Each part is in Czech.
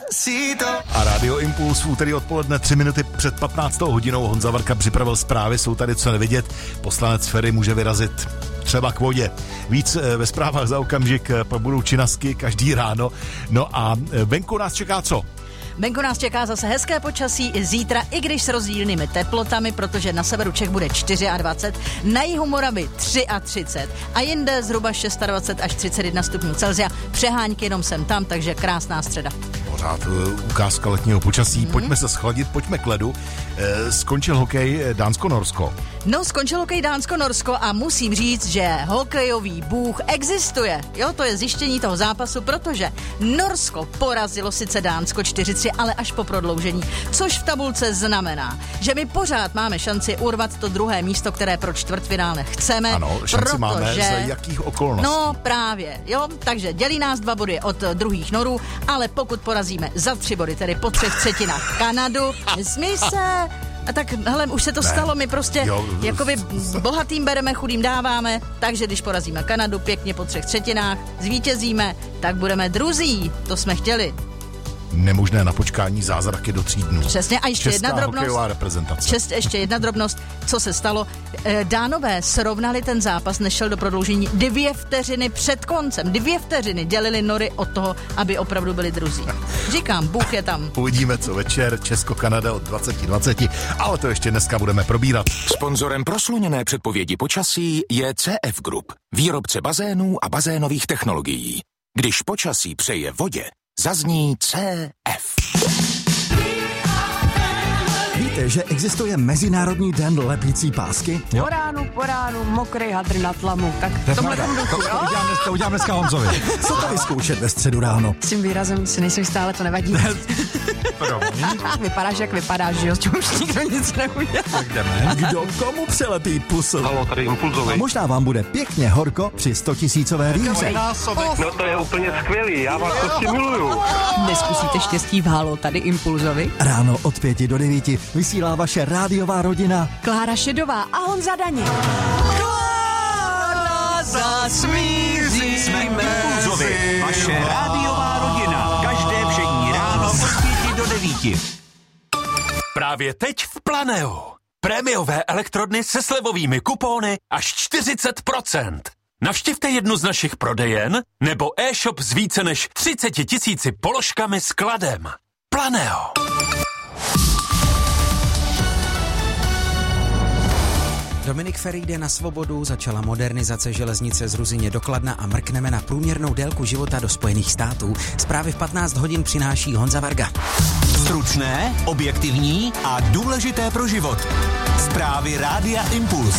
A Radio Impuls v úterý odpoledne 3 minuty před 15. hodinou. Honza Varka připravil zprávy, jsou tady co nevidět. Poslanec Feri může vyrazit třeba k vodě. Víc ve zprávách za okamžik, pak budou činasky každý ráno. No a venku nás čeká co? Venku nás čeká zase hezké počasí i zítra, i když s rozdílnými teplotami, protože na severu Čech bude 24, na jihu Moravy 33 a jinde zhruba 26 až 31 stupňů Celsia. Přehánky jenom sem tam, takže krásná středa. Pořád ukázka letního počasí. Pojďme se schladit, pojďme k ledu. Skončil hokej Dánsko-Norsko. No, skončil hokej Dánsko-Norsko a musím říct, že hokejový bůh existuje. Jo, to je zjištění toho zápasu, protože Norsko porazilo sice Dánsko 4-3, ale až po prodloužení, což v tabulce znamená, že my pořád máme šanci urvat to druhé místo, které pro čtvrtfinále chceme. Ano, šanci máme za jakých okolností. No právě, jo, takže dělí nás 2 body od druhých Norů, ale pokud porazíme za 3 body, tedy po 3/3 Kanadu, nesmí se. A tak, hele, už se to stalo, my prostě jakoby bohatým bereme, chudým dáváme, takže když porazíme Kanadu pěkně po 3/3, zvítězíme, tak budeme druzí, to jsme chtěli. Nemožné na počkání, zázraky do 3 dnů. Přesně, a ještě jedna drobnost. Hokejová reprezentace. Ještě jedna drobnost, co se stalo. Dánové srovnali ten zápas, nešel do prodloužení 2 vteřiny před koncem. 2 vteřiny dělili Nory od toho, aby opravdu byli druzí. Říkám, Bůh je tam. Uvidíme, co večer, Česko-Kanada od 20:20, ale to ještě dneska budeme probírat. Sponzorem prosluněné předpovědi počasí je CF Group, výrobce bazénů a bazénových technologií. Když počasí přeje vodě, zazní CF. Víte, že existuje Mezinárodní den lepící pásky? Jo? Po ránu, mokrý hadr na tlamu. Tak tomhle to udělám dneska Honzovi. Co to vyzkoušet ve středu ráno? S tím výrazem si nejsem stále, to nevadí. Vypadáš, jak vypadáš, že jo? S čím už nikdo nic neudělá. Tak jdeme. Kdo komu přelepí pusu? Halo, tady Impulzový. A možná vám bude pěkně horko při 100 000 výhře. No to je úplně skvělý, já vás prostě miluju. Neskusíte štěstí v Halo, tady Impulzovi. Ráno od 5 do 9 vysílá vaše rádiová rodina Klára Šedová a Honza Daněk. Klára zasmíří. Jsme Impulzovi, vaše rádiová rodina. Každé všední ráno od 5 do 9. Právě teď v Planeu. Prémiové elektrodny se slevovými kupóny až 40%. Navštivte jednu z našich prodejen nebo e-shop s více než 30 000 položkami s kladem. Planeo. Dominik Feri jde na svobodu, začala modernizace železnice z Ruzyně do Kladna a mrkneme na průměrnou délku života do Spojených států. Zprávy v 15 hodin přináší Honza Varga. Stručné, objektivní a důležité pro život. Zprávy Rádia Impuls.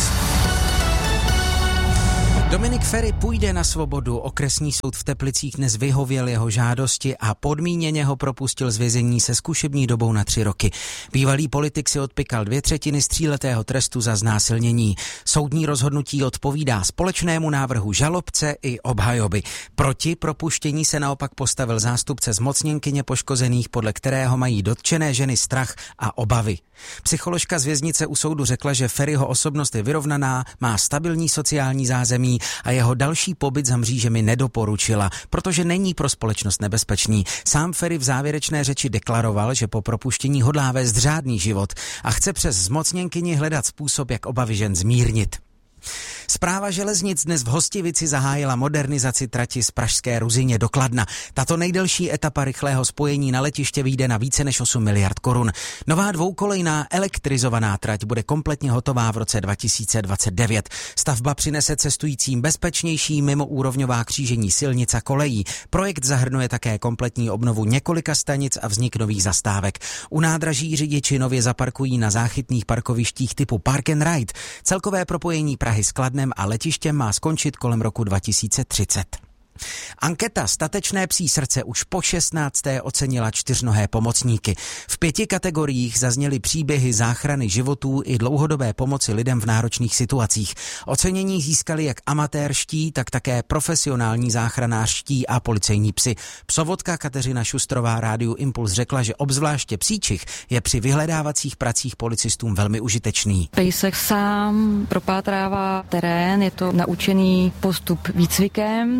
Dominik Feri půjde na svobodu. Okresní soud v Teplicích dnes vyhověl jeho žádosti a podmíněně ho propustil z vězení se zkušební dobou na 3 roky. Bývalý politik si odpykal 2/3 tříletého trestu za znásilnění. Soudní rozhodnutí odpovídá společnému návrhu žalobce i obhajoby. Proti propuštění se naopak postavil zástupce zmocněnkyně poškozených, podle kterého mají dotčené ženy strach a obavy. Psycholožka z věznice u soudu řekla, že Feriho osobnost je vyrovnaná, má stabilní sociální zázemí a jeho další pobyt za mřížemi nedoporučila, protože není pro společnost nebezpečný. Sám Feri v závěrečné řeči deklaroval, že po propuštění hodlá vést řádný život a chce přes zmocněnkyni hledat způsob, jak obavy žen zmírnit. Správa železnic dnes v Hostivici zahájila modernizaci trati z pražské Ruzyně do Kladna. Tato nejdelší etapa rychlého spojení na letiště vyjde na více než 8 miliard korun. Nová dvoukolejná elektrizovaná trať bude kompletně hotová v roce 2029. Stavba přinese cestujícím bezpečnější mimoúrovňová křížení silnic a kolejí. Projekt zahrnuje také kompletní obnovu několika stanic a vznik nových zastávek. U nádraží řidiči nově zaparkují na záchytných parkovištích typu Park and Ride. Celkové propojení Prahy s Kladnem a letištěm má skončit kolem roku 2030. Anketa Statečné psí srdce už po 16. ocenila 4nohé pomocníky. V 5 kategoriích zazněly příběhy záchrany životů i dlouhodobé pomoci lidem v náročných situacích. Ocenění získali jak amatérští, tak také profesionální záchranářští a policejní psi. Psovodka Kateřina Šustrová Rádiu Impuls řekla, že obzvláště psíčich je při vyhledávacích pracích policistům velmi užitečný. Pejsek sám propátrává terén, je to naučený postup výcvikem. Pokud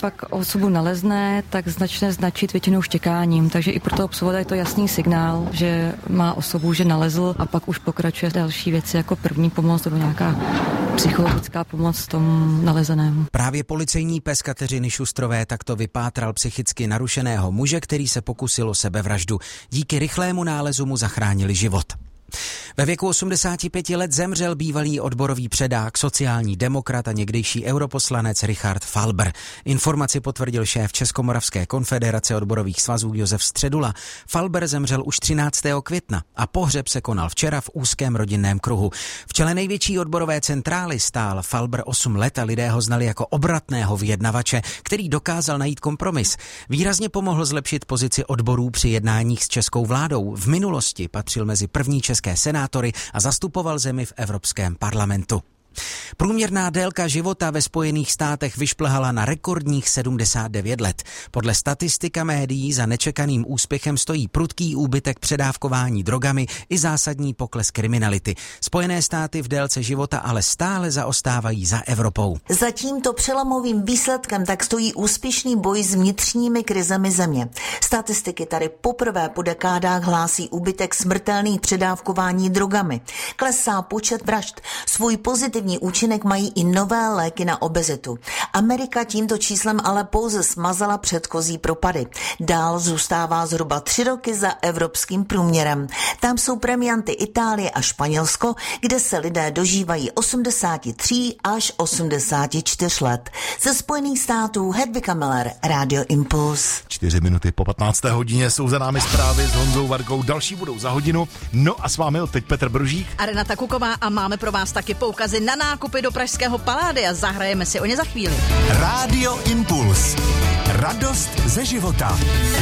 pak osobu nalezne, tak začne značit většinou štěkáním, takže i pro toho psovoda je to jasný signál, že má osobu, že nalezl a pak už pokračuje další věci jako první pomoc nebo nějaká psychologická pomoc tomu nalezenému. Právě policejní pes Kateřiny Šustrové takto vypátral psychicky narušeného muže, který se pokusil o sebevraždu. Díky rychlému nálezu mu zachránili život. Ve věku 85 let zemřel bývalý odborový předák, sociální demokrat a někdejší europoslanec Richard Falber. Informaci potvrdil šéf Českomoravské konfederace odborových svazů Josef Středula. Falber zemřel už 13. května a pohřeb se konal včera v úzkém rodinném kruhu. V čele největší odborové centrály stál Falber 8 let a lidé ho znali jako obratného vyjednavače, který dokázal najít kompromis. Výrazně pomohl zlepšit pozici odborů při jednáních s českou vládou. V minulosti patřil mezi první české senátory a zastupoval zemi v Evropském parlamentu. Průměrná délka života ve Spojených státech vyšplhala na rekordních 79 let. Podle statistika médií za nečekaným úspěchem stojí prudký úbytek předávkování drogami i zásadní pokles kriminality. Spojené státy v délce života ale stále zaostávají za Evropou. Za tímto přelomovým výsledkem tak stojí úspěšný boj s vnitřními krizemi země. Statistiky tady poprvé po dekádách hlásí úbytek smrtelných předávkování drogami. Klesá počet vražd. Svůj pozitivní účinek mají i nové léky na obezitu. Amerika tímto číslem ale pouze smazala předchozí propady. Dál zůstává zhruba 3 roky za evropským průměrem. Tam jsou premianty Itálie a Španělsko, kde se lidé dožívají 83 až 84 let. Ze Spojených států Hedvika Miller, Radio Impuls. 4 minuty po 15. hodině jsou za námi zprávy s Honzou Vargou, další budou za hodinu. No a s vámi teď Petr Brožík a Renata Kuková a máme pro vás taky poukazy na nákupy do pražského Paládia a zahrajeme si o ně za chvíli. Rádio Impuls. Radost ze života.